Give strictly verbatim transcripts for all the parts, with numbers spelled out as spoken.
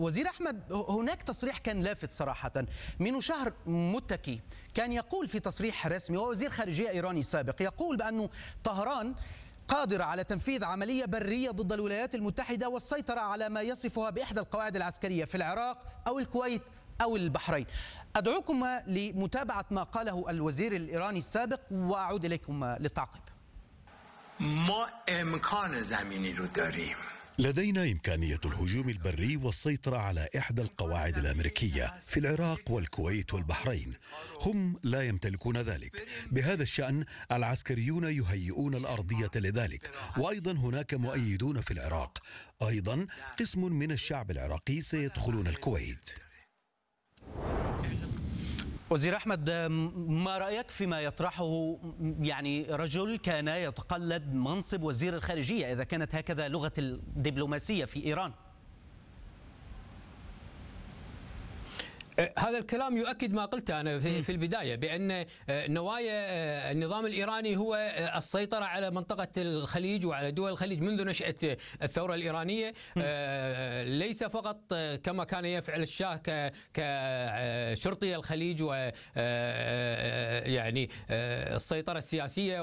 وزير أحمد، هناك تصريح كان لافت صراحة من شهر متكي، كان يقول في تصريح رسمي، وهو وزير خارجية إيراني سابق، يقول بأن طهران قادرة على تنفيذ عملية برية ضد الولايات المتحدة والسيطرة على ما يصفها بإحدى القواعد العسكرية في العراق أو الكويت أو البحرين. أدعوكم لمتابعة ما قاله الوزير الإيراني السابق وأعود إليكم للتعقيب. ما امکان زمینی رو داریم. لدينا إمكانية الهجوم البري والسيطرة على إحدى القواعد الأمريكية في العراق والكويت والبحرين. هم لا يمتلكون ذلك. بهذا الشأن العسكريون يهيئون الأرضية لذلك، وأيضا هناك مؤيدون في العراق. أيضا قسم من الشعب العراقي سيدخلون الكويت. وزير أحمد، ما رأيك فيما يطرحه يعني رجل كان يتقلد منصب وزير الخارجية، إذا كانت هكذا لغة الدبلوماسية في إيران؟ هذا الكلام يؤكد ما قلته أنا في البداية، بأن نوايا النظام الإيراني هو السيطرة على منطقة الخليج وعلى دول الخليج منذ نشأة الثورة الإيرانية، ليس فقط كما كان يفعل الشاه كشرطي الخليج و يعني السيطرة السياسية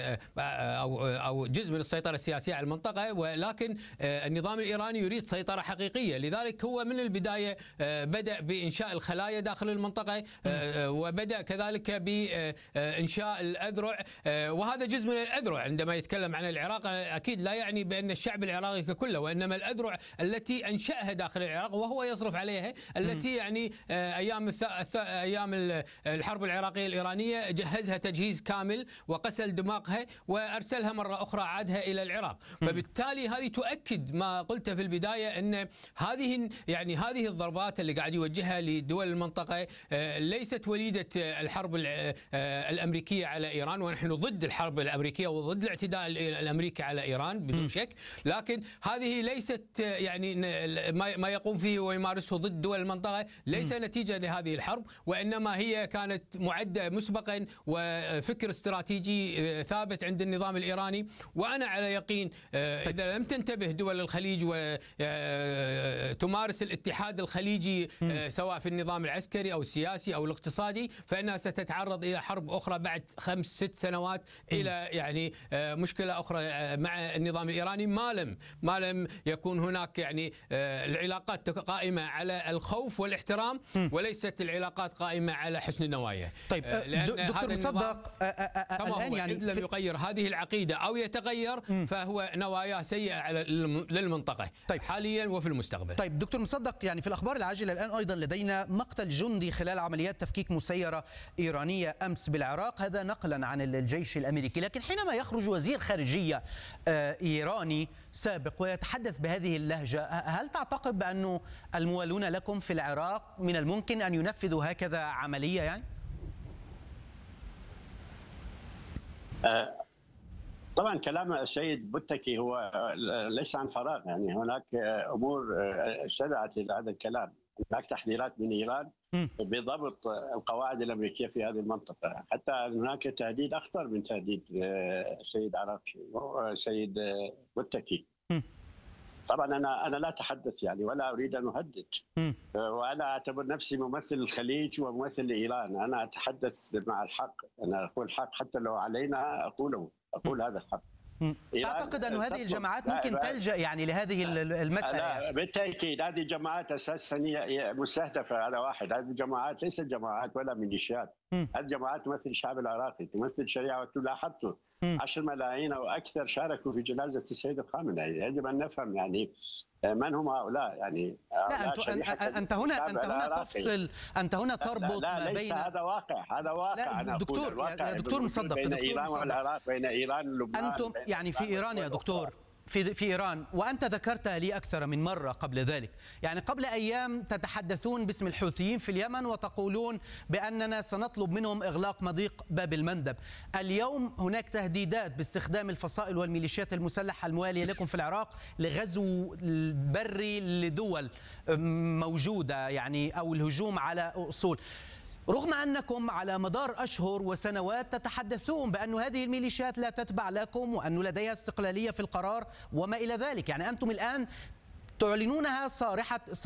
أو جزء من السيطرة السياسية على المنطقة، ولكن النظام الإيراني يريد سيطرة حقيقية. لذلك هو من البداية بدأ بإنشاء الخلايا داخل المنطقة، وبدأ كذلك بإنشاء الأذرع، وهذا جزء من الأذرع. عندما يتكلم عن العراق أكيد لا يعني بأن الشعب العراقي ككله، وإنما الأذرع التي أنشأها داخل العراق وهو يصرف عليها، التي يعني أيام أيام الحرب العراقية الإيرانية جهزها تجهيز كامل وغسل دماغها وأرسلها مرة أخرى عادها إلى العراق. فبالتالي هذه تؤكد ما قلت في البداية، أن هذه يعني هذه الضربات اللي قاعد يوجهها لدول المنطقة ليست وليدة الحرب الأمريكية على إيران، ونحن ضد الحرب الأمريكية وضد الاعتداء الأمريكي على إيران بدون شك، لكن هذه ليست يعني ما يقوم فيه ويمارسه ضد دول المنطقة ليس نتيجة لهذه الحرب، وإنما هي كانت معدة مسبقا وفكر استراتيجي ثابت عند النظام الإيراني. وأنا على يقين إذا لم تنتبه دول الخليج وتمارس الاتحاد الخليجي سواء في النظام العسكري أو السياسي أو الاقتصادي، فإنها ستتعرض إلى حرب أخرى بعد خمس ست سنوات، إلى يعني مشكلة أخرى مع النظام الإيراني، ما لم ما لم يكون هناك يعني العلاقات قائمة على الخوف والاحترام، وليست العلاقات قائمة على حسن النوايا. طيب دكتور مصدق، الآن يعني إن لم يغير هذه العقيدة أو يتغير فهو نواياه سيئة للمنطقة طيب حاليا وفي المستقبل. طيب دكتور مصدق، يعني في الأخبار العاجلة الآن أيضا لدينا مقتل جندي خلال عمليات تفكيك مسيرة إيرانية أمس بالعراق، هذا نقلا عن الجيش الأمريكي. لكن حينما يخرج وزير خارجية إيراني سابق ويتحدث بهذه اللهجة، هل تعتقد بأن الموالون لكم في العراق من الممكن أن ينفذوا هكذا عملية يعني؟ طبعا كلام السيد متكي هو ليس عن فراغ، يعني هناك امور سدعت الى هذا الكلام. هناك تحذيرات من ايران بضبط القواعد الامريكيه في هذه المنطقه، حتى هناك تهديد اخطر من تهديد السيد عراقي والسيد متكي. طبعا انا انا لا اتحدث يعني ولا اريد ان اهدد، وانا اعتبر نفسي ممثل الخليج وممثل لايران. انا اتحدث مع الحق، انا اقول الحق حتى لو علينا اقوله، اقول هذا الحق. أعتقد أن هذه الجماعات ممكن تلجأ يعني لهذه المسألة. لا بالتأكيد هذه الجماعات أساسا هي مستهدفة على واحد. هذه الجماعات ليست جماعات ولا ميليشيات، هذه الجماعات تمثل الشعب العراقي، تمثل الشريعة. ولاحظتوا عشر ملايين أو أكثر شاركوا في جنازة السيد الخامنئي. يجب أن نفهم يعني من هم هؤلاء. يعني لا أنت, أنت هنا أنت هنا تفصل، أنت هنا تربط لا, لا ما ليس بين هذا واقع، هذا واقع. أنا دكتور الواقع يا دكتور مصدق، بين دكتور إيران مصدق. والعراق، بين إيران ولبنان، أنتم يعني في إيران يا دكتور، في في إيران، وأنت ذكرتها لي أكثر من مرة قبل ذلك، يعني قبل أيام تتحدثون باسم الحوثيين في اليمن وتقولون بأننا سنطلب منهم إغلاق مضيق باب المندب. اليوم هناك تهديدات باستخدام الفصائل والميليشيات المسلحة الموالية لكم في العراق لغزو بري لدول موجودة يعني، أو الهجوم على أصول، رغم أنكم على مدار أشهر وسنوات تتحدثون بأن هذه الميليشيات لا تتبع لكم وأن لديها استقلالية في القرار وما إلى ذلك. يعني أنتم الآن تعلنونها صارحة